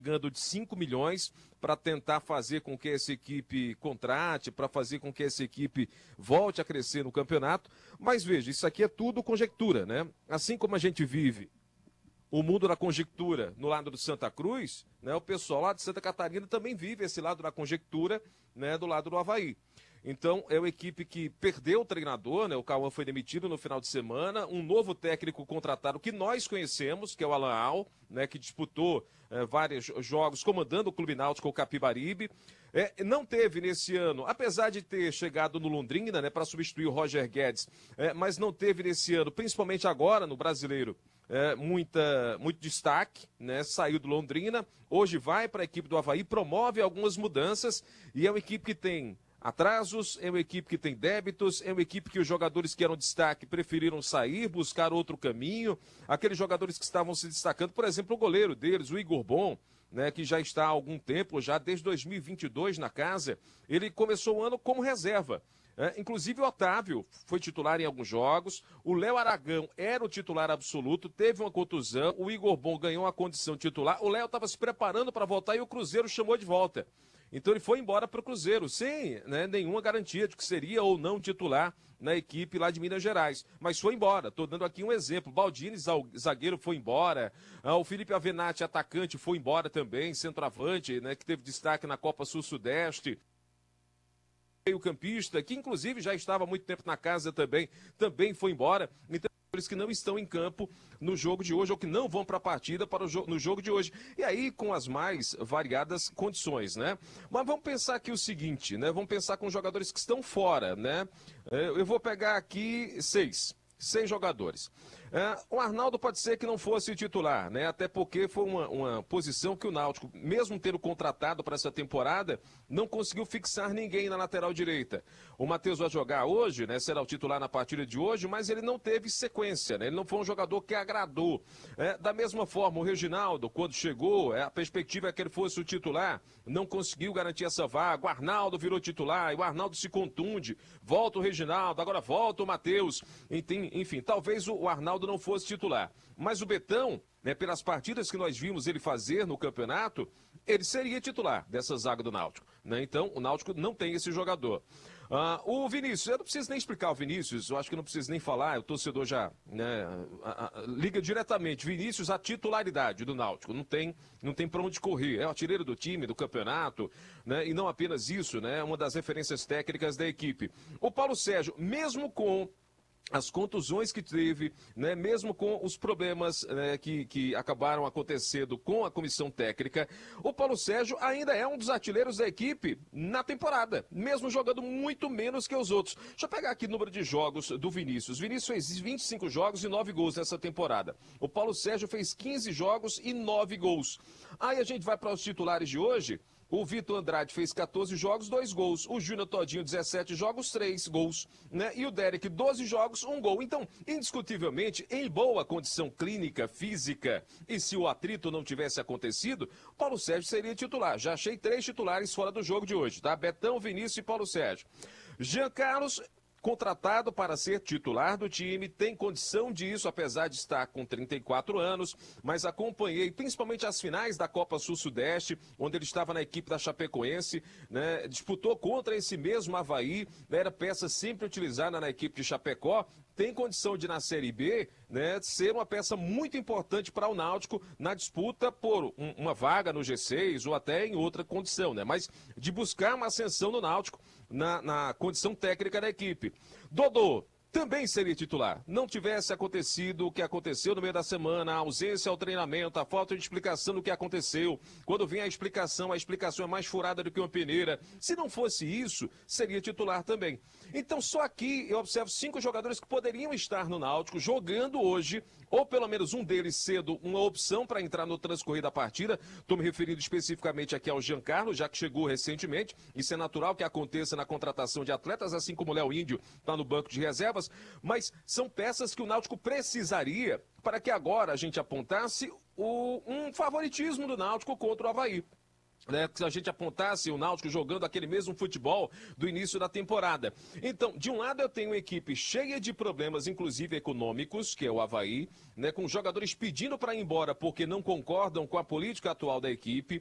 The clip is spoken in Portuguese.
pagando de 5 milhões para tentar fazer com que essa equipe contrate, para fazer com que essa equipe volte a crescer no campeonato. Mas veja, isso aqui é tudo conjectura, né? Assim como a gente vive o mundo da conjectura no lado do Santa Cruz, né, o pessoal lá de Santa Catarina também vive esse lado da conjectura, né, do lado do Avaí. Então, é uma equipe que perdeu o treinador, né? O Cauã foi demitido no final de semana, um novo técnico contratado que nós conhecemos, que é o Alan Al, né? Que disputou vários jogos comandando o Clube Náutico, o Capibaribe. Não teve nesse ano, apesar de ter chegado no Londrina, né? Para substituir o Roger Guedes, mas não teve nesse ano, principalmente agora no Brasileiro, muito destaque, né? Saiu do Londrina, hoje vai para a equipe do Avaí, promove algumas mudanças e é uma equipe que tem atrasos, é uma equipe que tem débitos, é uma equipe que os jogadores que eram destaque preferiram sair, buscar outro caminho. Aqueles jogadores que estavam se destacando, por exemplo, o goleiro deles, o Igor Bom, né, que já está há algum tempo, já desde 2022 na casa, ele começou o ano como reserva. Inclusive o Otávio foi titular em alguns jogos, o Léo Aragão era o titular absoluto, teve uma contusão, o Igor Bom ganhou uma condição titular, o Léo estava se preparando para voltar e o Cruzeiro chamou de volta. Então ele foi embora para o Cruzeiro, sem, né, nenhuma garantia de que seria ou não titular na equipe lá de Minas Gerais. Mas foi embora. Estou dando aqui um exemplo. Baldini, zagueiro, foi embora. O Felipe Avenatti, atacante, foi embora também, centroavante, né, que teve destaque na Copa Sul-Sudeste. Meio-campista, que inclusive já estava há muito tempo na casa também foi embora. Então, jogadores que não estão em campo no jogo de hoje ou que não vão para a partida no jogo de hoje. E aí com as mais variadas condições, né? Mas vamos pensar aqui o seguinte, né? Vamos pensar com os jogadores que estão fora, né? Eu vou pegar aqui seis jogadores. O Arnaldo pode ser que não fosse titular, né? Até porque foi uma posição que o Náutico, mesmo tendo contratado para essa temporada, não conseguiu fixar ninguém na lateral direita. O Matheus vai jogar hoje, né? Será o titular na partida de hoje, mas ele não teve sequência, né? Ele não foi um jogador que agradou. Da mesma forma, o Reginaldo, quando chegou, a perspectiva é que ele fosse o titular, não conseguiu garantir essa vaga. O Arnaldo virou titular, e o Arnaldo se contunde. Volta o Reginaldo, agora volta o Matheus. Enfim, talvez o Arnaldo não fosse titular. Mas o Betão, né, pelas partidas que nós vimos ele fazer no campeonato, ele seria titular dessa zaga do Náutico, né? Então, o Náutico não tem esse jogador. O Vinícius, eu não preciso nem explicar o Vinícius, eu acho que não preciso nem falar, o torcedor já, né, liga diretamente. Vinícius, a titularidade do Náutico, não tem para onde correr, é o artilheiro do time, do campeonato, né, e não apenas isso, né, uma das referências técnicas da equipe. O Paulo Sérgio, mesmo com as contusões que teve, né, mesmo com os problemas, né, que acabaram acontecendo com a comissão técnica, o Paulo Sérgio ainda é um dos artilheiros da equipe na temporada, mesmo jogando muito menos que os outros. Deixa eu pegar aqui o número de jogos do Vinícius. Vinícius fez 25 jogos e 9 gols nessa temporada. O Paulo Sérgio fez 15 jogos e 9 gols. Aí a gente vai para os titulares de hoje. O Vitor Andrade fez 14 jogos, 2 gols. O Júnior Todinho, 17 jogos, 3 gols. Né? E o Derek, 12 jogos, 1 gol. Então, indiscutivelmente, em boa condição clínica, física, e se o atrito não tivesse acontecido, Paulo Sérgio seria titular. Já achei 3 titulares fora do jogo de hoje, tá? Betão, Vinícius e Paulo Sérgio. Jean Carlos, contratado para ser titular do time, tem condição disso, apesar de estar com 34 anos, mas acompanhei principalmente as finais da Copa Sul-Sudeste, onde ele estava na equipe da Chapecoense, né, disputou contra esse mesmo Avaí, era peça sempre utilizada na equipe de Chapecó, tem condição de na Série B, né, ser uma peça muito importante para o Náutico na disputa por uma vaga no G6 ou até em outra condição, né, mas de buscar uma ascensão no Náutico na condição técnica da equipe. Dodô também seria titular. Não tivesse acontecido o que aconteceu no meio da semana, a ausência ao treinamento, a falta de explicação do que aconteceu. Quando vem a explicação é mais furada do que uma peneira. Se não fosse isso, seria titular também. Então, só aqui eu observo 5 jogadores que poderiam estar no Náutico jogando hoje, ou pelo menos um deles sendo uma opção para entrar no transcorrer da partida. Estou me referindo especificamente aqui ao Giancarlo, já que chegou recentemente. Isso é natural que aconteça na contratação de atletas, assim como o Léo Índio está no banco de reservas. Mas são peças que o Náutico precisaria para que agora a gente apontasse um favoritismo do Náutico contra o Avaí. né, se a gente apontasse o Náutico jogando aquele mesmo futebol do início da temporada. Então, de um lado eu tenho uma equipe cheia de problemas, inclusive econômicos, que é o Avaí, né, com jogadores pedindo para ir embora porque não concordam com a política atual da equipe.